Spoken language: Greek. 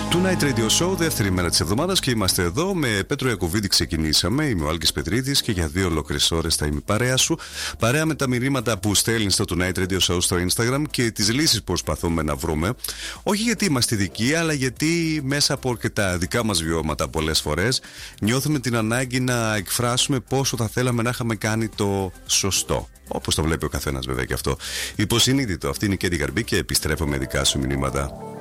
Tonight Radio Show, δεύτερη μέρα της εβδομάδας και είμαστε εδώ με Πέτρο Ιακωβίδη. Ξεκινήσαμε. Είμαι ο Άλκης Πετρίδης και για 2 ολόκληρες ώρες θα είμαι παρέα σου. Παρέα με τα μηνύματα που στέλνεις στο Tonight Radio Show στο Instagram και τις λύσεις που προσπαθούμε να βρούμε. Όχι γιατί είμαστε ειδικοί, αλλά γιατί μέσα από και τα δικά μας βιώματα πολλές φορές νιώθουμε την ανάγκη να εκφράσουμε πόσο θα θέλαμε να είχαμε κάνει το σωστό. Όπως το βλέπει ο καθένας βέβαια και αυτό. Υποσυνείδητο. Αυτή είναι η Κέντι Γαρμπή και επιστρέφω με δικά σου μηνύματα.